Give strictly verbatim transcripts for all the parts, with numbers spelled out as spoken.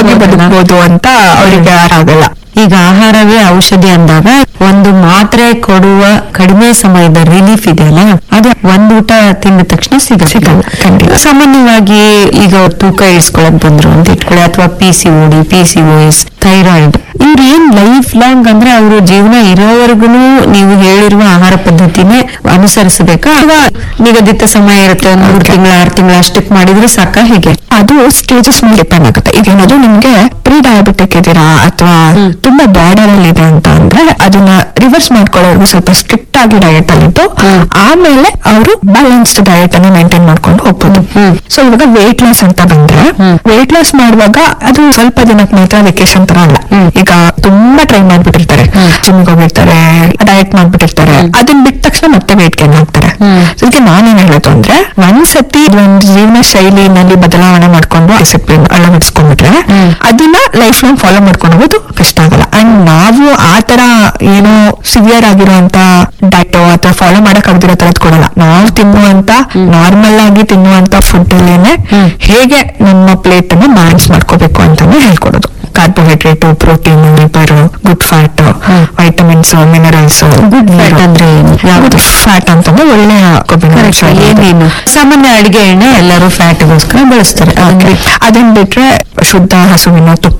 ಆರೋಗ್ಯವಾಗಿ ಬದುಕಬಹುದು ಅಂತ ಅವರಿಗೆ ಆಗಲ್ಲ. ಈಗ ಆಹಾರವೇ ಔಷಧಿ ಅಂದಾಗ ಒಂದು ಮಾತ್ರೆ ಕೊಡುವ ಕಡಿಮೆ ಸಮಯದ ರಿಲೀಫ್ ಇದೆಯಲ್ಲ, ಅದು ಒಂದ್ ಊಟ ತಿಂದ ತಕ್ಷಣ ಸಿಗಲ್ಲ. ಸಾಮಾನ್ಯವಾಗಿ ಈಗ ತೂಕ ಇಳಿಸ್ಕೊಳಕ್ ಬಂದ್ರು ಅಂತ ಇಟ್ಕೊಳ್ಳಿ, ಅಥವಾ P C O D, P C O S, thyroid, ಇವ್ರು ಏನ್ ಲೈಫ್ ಲಾಂಗ್ ಅಂದ್ರೆ ಅವರು ಜೀವನ ಇರೋವರೆಗೂ ನೀವು ಹೇಳಿರುವ ಆಹಾರ ಪದ್ಧತಿನೇ ಅನುಸರಿಸಬೇಕಾ, ಅಥವಾ ನಿಗದಿತ ಸಮಯ ಇರುತ್ತೆ, ಒಂದು ಮೂರು ತಿಂಗಳ ಆರು ತಿಂಗಳ ಅಷ್ಟಕ್ಕೆ ಮಾಡಿದ್ರೆ ಸಾಕ? ಹೇಗೆ? ಅದು ಸ್ಟೇಜಸ್ ಮೇಲೆ ಡಿಪೆಂಡ್ ಆಗುತ್ತೆ. ಈಗ ಏನಾದ್ರು ನಿಮ್ಗೆ ಪ್ರೀ ಡಯಾಬಿಟಿಕ್ ಇದೀರಾ ಅಥವಾ ತುಂಬಾ ಬಾರ್ಡರ್ ಅಲ್ಲಿ ಇದೆ ಅಂತ ಅಂದ್ರೆ ಅದನ್ನ ರಿವರ್ಸ್ ಮಾಡ್ಕೊಳ್ಳೋರ್ಗು ಸ್ವಲ್ಪ ಸ್ಟ್ರಿಕ್ಟ್ ಆಗಿ ಡಯಟ್ ಅಲ್ಲಿದ್ದು ಆಮೇಲೆ ಅವರು ಬ್ಯಾಲೆನ್ಸ್ಡ್ ಡಯಟ್ ಅನ್ನು ಮೇಂಟೈನ್ ಮಾಡ್ಕೊಂಡು ಹೋಗ್ಬೋದು. ಸೊ ಇವಾಗ ವೇಟ್ ಲಾಸ್ ಅಂತ ಬಂದ್ರೆ ವೇಟ್ ಲಾಸ್ ಮಾಡುವಾಗ ಅದು ಸ್ವಲ್ಪ ದಿನಕ್ಕೆ ಮಾತ್ರ ವೆಕೇಶನ್ ತರ ಅಲ್ಲ. ಈಗ ತುಂಬಾ ಟ್ರೈ ಮಾಡ್ಬಿಟ್ಟಿರ್ತಾರೆ, ಜಿಮ್ಗೆ ಹೋಗಿರ್ತಾರೆ, ಡಯಟ್ ಮಾಡ್ಬಿಟ್ಟಿರ್ತಾರೆ, ಅದನ್ನ ಬಿಟ್ಟ ತಕ್ಷಣ ಮತ್ತೆ ವೇಟ್ ಗೇನ್ ಆಗ್ತಾರೆ. ಅದಕ್ಕೆ ನಾನೇನ್ ಹೇಳೋದು ಅಂದ್ರೆ ಒಂದ್ಸತಿ ಒಂದು ಜೀವನ ಶೈಲಿನಲ್ಲಿ ಬದಲಾವಣೆ ಮಾಡ್ಕೊಂಡು ಡಿಸಿಪ್ಲಿನ್ ಅಳವಡಿಸ್ಕೊಂಡ್ಬಿಟ್ರೆ ಅದನ್ನ ಲೈಫ್ ಲಾಂಗ್ ಫಾಲೋ ಮಾಡ್ಕೊಂಡು ಹೋಗೋದು ಕಷ್ಟ ಆಗಲ್ಲ. ಅಂಡ್ ನಾವು ಆತರ ಏನೋ ಸಿವಿಯರ್ ಆಗಿರುವಂತ ಡಯಟ್ ಅಥವಾ ಫಾಲೋ ಮಾಡಕ್ ಆಗದಿರೋ ತರದ್ ಕೊಡಲ್ಲ. ನಾವು ತಿನ್ನುವಂತ ನಾರ್ಮಲ್ ಆಗಿ ತಿನ್ನುವಂತ ಫುಡ್ ಅಲ್ಲೇನೆ ಹೇಗೆ ನಮ್ಮ ಪ್ಲೇಟ್ ಅನ್ನು ಬ್ಯಾಲೆನ್ಸ್ ಮಾಡ್ಕೋಬೇಕು ಅಂತಾನೆ ಹೇಳ್ಕೊಡೋದು. Carbohydrate, protein, ಲಿಪರ್, good fat, vitamins, minerals. Good fat ಅಂದ್ರೆ ಗುಡ್ ಫ್ಯಾಟ್ ಅಂತಂದ್ರೆ ಒಳ್ಳೆಯ ಕೊಬ್ಬಿನ ಅಂಶ. ಏನೇನು ಸಾಮಾನ್ಯ ಅಡಿಗೆ ಎಣ್ಣೆ ಎಲ್ಲರೂ ಫ್ಯಾಟ್ಗೋಸ್ಕರ ಬಳಸ್ತಾರೆ. ಅದನ್ ಬಿಟ್ರೆ ಶುದ್ಧ ಹಸುವಿನ ತುಪ್ಪ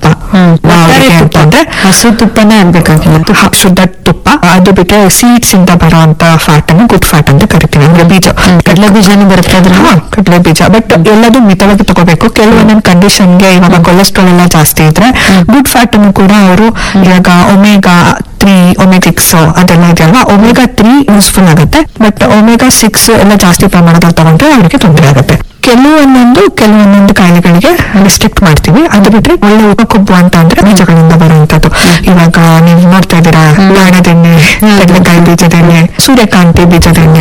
ಅಂತಂದ್ರೆ ಹಸು ತುಪ್ಪನೇ ಅನ್ಬೇಕಾಗಿಲ್ಲ, ಶುದ್ಧ ತುಪ್ಪ. ಅದು ಬಿಟ್ರೆ ಸೀಡ್ಸ್ ಇಂದ ಬರುವಂತ ಫ್ಯಾಟ್ ಅನ್ನು ಗುಡ್ ಫ್ಯಾಟ್ ಅಂತ ಕರಿತೀವಿ. ಅಂದ್ರೆ ಬೀಜ, ಕಡಲೆ ಬೀಜನೂ ಬರುತ್ತೆ ಅದ್ರ. ಕಡಲೆ ಬೀಜ. ಬಟ್ ಎಲ್ಲದೂ ಮಿತವಾಗಿ ತಗೋಬೇಕು. ಕೆಲವೊಂದೊಂದು ಕಂಡೀಷನ್ಗೆ ಇವಾಗ ಕೊಲೆಸ್ಟ್ರಾಲ್ ಎಲ್ಲ ಜಾಸ್ತಿ ಇದ್ರೆ ಗುಡ್ ಫ್ಯಾಟ್ ಅನ್ನು ಕೂಡ ಅವರು ಇವಾಗ ಒಮೆಗಾ ತ್ರೀ, ಒಮೆಗಾ ಸಿಕ್ಸ್ ಅದೆಲ್ಲ ಇದೆಯಲ್ವಾ, ಒಮೆಗಾ ತ್ರೀ ಯೂಸ್ಫುಲ್ ಆಗುತ್ತೆ. ಬಟ್ ಒಮೆಗಾ ಸಿಕ್ಸ್ ಎಲ್ಲ ಜಾಸ್ತಿ ಪ್ರಮಾಣದಲ್ಲಿ ತಗೊಂಡ್ರೆ ಅವರಿಗೆ ತೊಂದರೆ ಆಗುತ್ತೆ. ಕೆಲವೊಂದೊಂದು ಕೆಲವೊಂದೊಂದು ಕಾಯಿಲೆಗಳಿಗೆ ರಿಸ್ಟ್ರಿಕ್ಟ್ ಮಾಡ್ತೀವಿ. ಅದು ಬಿಟ್ರೆ ಒಳ್ಳೆ ಉಪ ಕೊಬ್ಬು ಅಂತ ಅಂದ್ರೆ ಬೀಜಗಳಿಂದ ಬರುವಂತದ್ದು. ಇವಾಗ ನೀವು ನೋಡ್ತಾ ಇದ್ದೀರಾ ಗಾಣದೆಣ್ಣೆ, ಕಡಲೆಕಾಯಿ ಬೀಜದೆಣ್ಣೆ, ಸೂರ್ಯಕಾಂತಿ ಬೀಜದೆಣ್ಣೆ,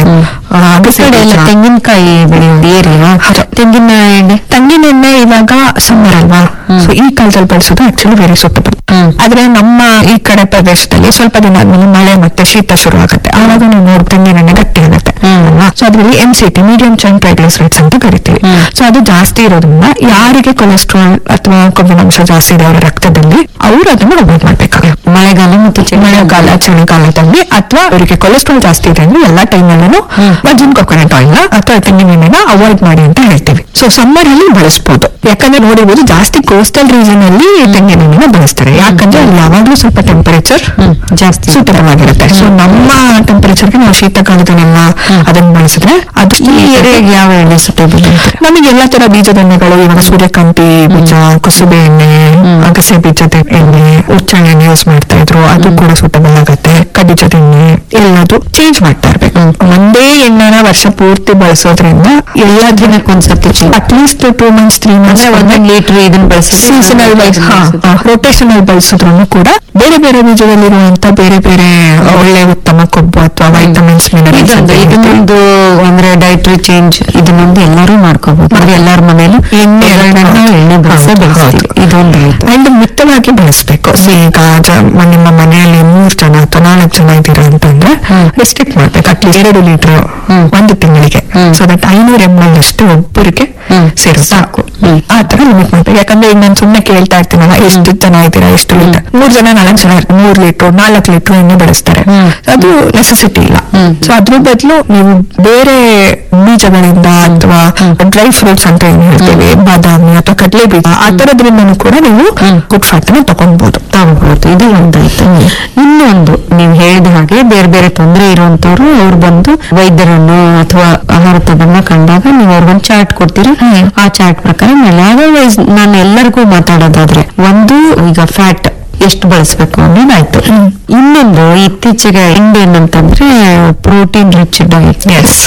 ತೆಂಗಿನಕಾಯಿ ಬೆಳೆಯೋದು ಏರಿಯಾ ತೆಂಗಿನ ಎಣ್ಣೆ. ತೆಂಗಿನ ಎಣ್ಣೆ ಇವಾಗ ಸಮ್ಮರ್ ಅಲ್ವಾ, ಸೊ ಈ ಕಾಲದಲ್ಲಿ ಬಳಸೋದು ಆಕ್ಚುಲಿ ವೆರಿ ಸೂಟಬಲ್. ಆದ್ರೆ ನಮ್ಮ ಈ ಕಡೆ ಪ್ರದೇಶದಲ್ಲಿ ಸ್ವಲ್ಪ ದಿನ ಆದ್ಮೇಲೆ ಮಳೆ ಮತ್ತೆ ಶೀತ ಶುರು ಆಗುತ್ತೆ. ಆವಾಗ ನೀವು ನೋಡಿ ತೆಂಗಿನ ಎಣ್ಣೆ ಗಟ್ಟಿ ಆಗುತ್ತೆ. ಸೊ ಅದ್ರಲ್ಲಿ M C T, medium chain triglycerides ಅಂತ ಕರಿತೀವಿ. ಸೊ ಅದು ಜಾಸ್ತಿ ಇರೋದ್ರಿಂದ ಯಾರಿಗೆ ಕೊಲೆಸ್ಟ್ರಾಲ್ ಅಥವಾ ಕೊಬ್ಬಿನಾಂಶ ಜಾಸ್ತಿ ಇದೆ ಅವರ ರಕ್ತದಲ್ಲಿ, ಅವರು ಅದನ್ನ ಅವಾಯ್ಡ್ ಮಾಡ್ಬೇಕಾಗುತ್ತೆ. ಮಳೆಗಾಲ ಮತ್ತು ಮಳೆಗಾಲ ಚಳಿಗಾಲದಲ್ಲಿ ಅಥವಾ ಅವರಿಗೆ ಕೊಲೆಸ್ಟ್ರಾಲ್ ಜಾಸ್ತಿ ಇದೆ ಅಂದ್ರೆ ಎಲ್ಲಾ ಟೈಮಲ್ಲೂ ವರ್ಜಿನ್ ಕೊಕೊನಟ್ ಆಯಿಲ್ ಅಥವಾ ತೆಂಗಿನ ಎಣ್ಣೆನ ಅವಾಯ್ಡ್ ಮಾಡಿ ಅಂತ ಹೇಳ್ತೀವಿ. ಸೊ ಸಮ್ಮರ್ ಅಲ್ಲಿ ಬಳಸಬಹುದು. ಯಾಕಂದ್ರೆ ನೋಡಿರ್ಬೋದು ಜಾಸ್ತಿ ಕೋಸ್ಟಲ್ ರೀಜನ್ ಅಲ್ಲಿ ತೆಂಗಿನ ಎಣ್ಣೆನ ಬಳಸ್ತಾರೆ. ಯಾಕಂದ್ರೆ ಅಲ್ಲಿ ಯಾವಾಗ್ಲೂ ಸ್ವಲ್ಪ ಟೆಂಪರೇಚರ್ ಜಾಸ್ತಿ ಸೂಟಬಲ್ ಆಗಿರುತ್ತೆ. ಸೊ ನಮ್ಮ ಟೆಂಪರೇಚರ್ಗೆ ನಾವು ಶೀತಕಾಲದಲ್ಲೆಲ್ಲ ಅದನ್ನ ಬಳಸಿದ್ರೆ ಅದು ಈ ಏರಿಯಾಗೆ ಯಾವ ಎಣ್ಣೆ ಸೂಟಬಲ್? ನಮಗೆ ಎಲ್ಲಾ ತರ ಬೀಜದ ಎಣ್ಣೆಗಳು, ಇವಾಗ ಸೂರ್ಯಕಾಂತಿ ಬೀಜ, ಕುಸುಬೆ ಎಣ್ಣೆ, ಅಗಸೆ ಬೀಜದ ಎಣ್ಣೆ, ಉಚ್ಚ ಎಣ್ಣೆ ಯೂಸ್ ಮಾಡ್ತಾ ಇದ್ರು, ಅದು ಕೂಡ ಸೂಟಬಲ್ ಆಗುತ್ತೆ. ಕಬ್ಬಿಜದ ಎಣ್ಣೆ ಎಲ್ಲದು ಚೇಂಜ್ ಮಾಡ್ತಾ ಇರ್ಬೇಕು. ಒಂದೇ ಎಣ್ಣೆನ ವರ್ಷ ಪೂರ್ತಿ ಬಳಸೋದ್ರಿಂದ ಎಲ್ಲಾ ದಿನಕ್ಕೆ ಒಂದ್ಸತಿ at least two months three months ಒಂದೊಂದು ಲೀಟರ್ ಇದನ್ನ ಬಳಸಿ ಸೀಸನಲ್ ವೈಸ್ ರೊಟೇಷನಲ್ ಬಳಸಿದ್ರು ಕೂಡ ಬೇರೆ ಬೇರೆ ಬೀಜದಲ್ಲಿರುವಂತ ಬೇರೆ ಬೇರೆ ಒಳ್ಳೆ ಉತ್ತಮ ಕೊಬ್ಬು ಅಥವಾ ವೈಟಮಿನ್ಸ್, ಮಿನರಲ್ಸ್ ಇದನ್ನೊಂದು ಅಂದ್ರೆ ಡೈಟ್ರಿ ಚೇಂಜ್ ಇದನ್ನೊಂದು ಎಲ್ಲರೂ ಮಾಡ್ಕೋಬಹುದು. ಅದು ಎಲ್ಲಾರ ಮನೇಲಿ ಎಣ್ಣೆ ಎಣ್ಣೆ ಬಳಸಿ ಬಳಸ್ತೀವಿ. ಇದೊಂದು ಅಂಡ್ ಮಿತವಾಗಿ ಬಳಸ್ಬೇಕು. ಈಗ ನಿಮ್ಮ ಮನೆಯಲ್ಲಿ ಮೂರ್ ಜನ ಅಥವಾ ನಾಲ್ಕು ಜನ ಇದ್ದೀರಾ ಅಂತಂದ್ರೆ ರೆಸ್ಟ್ರಿಕ್ಟ್ ಮಾಡ್ಬೇಕು. ಅಟ್ಲೀಸ್ಟ್ ಎರಡು ಲೀಟರ್ ಒಂದು ತಿಂಗಳಿಗೆ. ಸೊ ದಟ್ ಐನೂರು ಎಂ ಎಲ್ ಅಷ್ಟು ಒಬ್ಬರಿಗೆ ಸೇರು ಸಾಕು. ಆ ತರ ಲಿಮಿಟ್ ಮಾಡ್ಬೇಕು. ಯಾಕಂದ್ರೆ ಈಗ ನಾನು ಸುಮ್ಮನೆ ಕೇಳ್ತಾ ಇರ್ತೀನಲ್ಲ, ಎಷ್ಟು ಜನ ಇದ್ದೀರಾ, ಎಷ್ಟು ಲೀಟರ್, ಮೂರ್ ಜನ ನಾಲ್ಕು ಜನ ಮೂರ್ ಲೀಟರ್ ನಾಲ್ಕು ಲೀಟರ್ ಎಣ್ಣೆ ಬಳಸ್ತಾರೆ. ಅದು ನೆಸೆಸಿಟಿ ಇಲ್ಲ. ಸೊ ಅದ್ರ ಬದಲು ನೀವು ಬೇರೆ ಬೀಜಗಳಿಂದ ಅಥವಾ ಡ್ರೈ ಫ್ರೂಟ್ಸ್ ಅಂತ ಏನ್ ಹೇಳ್ತೀವಿ, ಬಾದಾಮಿ ಅಥವಾ ಕಡಲೆ ಬೀಜ, ಆ ತರದ್ರಿಂದನೂ ಕೂಡ ನೀವು ಗುಡ್ ಫ್ಯಾಟ್ ಅನ್ನ ತಗೊಳ್ಬಹುದು ತಗೋಬಹುದು. ಇದು ಒಂದಾಯ್ತು. ಇನ್ನೊಂದು ನೀವು ಹೇಳಿದ ಹಾಗೆ ಬೇರೆ ಬೇರೆ ತೊಂದರೆ ಇರುವಂತವ್ರು ಅವ್ರು ಬಂದು ವೈದ್ಯರನ್ನು ಅಥವಾ ಆಹಾರ ತಜ್ಞರನ್ನ ಕಂಡಾಗ ನೀವು ಅವ್ರಿಗೊಂದು ಚಾರ್ಟ್ ಕೊಡ್ತೀರಿ. ಆ ಚಾರ್ಟ್ ಪ್ರಕಾರ ಅದರ್ವೈಸ್ ನಾನು ಎಲ್ಲರಿಗೂ ಮಾತಾಡೋದಾದ್ರೆ ಒಂದು ಈಗ ಫ್ಯಾಟ್ ಎಷ್ಟು ಬಳಸಬೇಕು ಅನ್ನೋದಾಯ್ತು. ಇನ್ನೊಂದು ಇತ್ತೀಚೆಗೆ ಇಂಡಿಯನ್ ಅಂತಂದ್ರೆ ಪ್ರೋಟೀನ್ ರಿಚ್ ಡಯಟ್.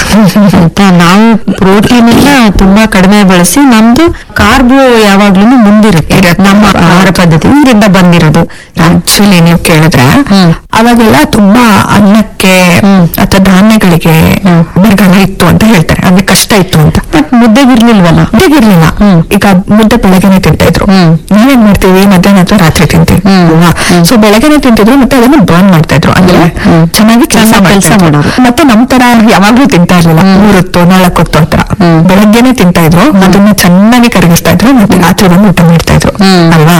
ಅಂತ ನಾವು ಪ್ರೋಟೀನ್ ಎಲ್ಲ ತುಂಬಾ ಕಡಿಮೆ ಬಳಸಿ ನಮ್ದು ಕಾರ್ಬೋ ಯಾವಾಗ್ಲೂ ಮುಂದಿರುತ್ತೆ ನಮ್ಮ ಆಹಾರ ಪದ್ಧತಿ ಇದರಿಂದ ಬಂದಿರೋದು. ಆಕ್ಚುಲಿ ನೀವು ಕೇಳಿದ್ರೆ ಅವಾಗೆಲ್ಲ ತುಂಬಾ ಅನ್ನಕ್ಕೆ ಅಥವಾ ಧಾನ್ಯಗಳಿಗೆ ಬರಗಾಲ ಇತ್ತು ಅಂತ ಹೇಳ್ತಾರೆ. ಅಂದ್ರೆ ಕಷ್ಟ ಇತ್ತು ಅಂತ. ಬಟ್ ಮುದ್ದೆಗಿರ್ಲಿಲ್ವಲ್ಲ, ಮುದ್ದೆಗಿರ್ಲಿಲ್ಲ. ಈಗ ಮುದ್ದೆ ಬೆಳಗ್ಗೆನೆ ತಿಂತಾ ಇದ್ರು. ನಾವೇನ್ ಮಾಡ್ತೀವಿ ಮಧ್ಯಾಹ್ನ ಅಥವಾ ರಾತ್ರಿ ತಿಂತೀವಿ. ಸೊ ಬೆಳಗ್ಗೆನೆ ತಿಂತಿದ್ರು ಮತ್ತೆ ಅದನ್ನ ಬರ್ನ್ ಮಾಡ್ತಾ ಇದ್ರು. ಅಂದ್ರೆ ಚೆನ್ನಾಗಿ ಕೆಲಸ ಕೆಲಸ ಮಾಡೋರು. ಮತ್ತೆ ನಮ್ ತರ ಯಾವಾಗ್ಲೂ ತಿಂತಾ ಇರ್ಲಿಲ್ಲ. ಮೂರೊತ್ತು ನಾಲ್ಕು ಹೊತ್ತು ಹತ್ರ ಬೆಳಗ್ಗೆನೆ ತಿಂತಾ ಇದ್ರು. ಅದನ್ನ ಚೆನ್ನಾಗಿ ಕರಗಿಸ್ತಾ ಇದ್ರು ಮತ್ತೆ ರಾತ್ರಿ ಬಂದು ಊಟ ಮಾಡ್ತಾ ಇದ್ರು ಅಲ್ವಾ.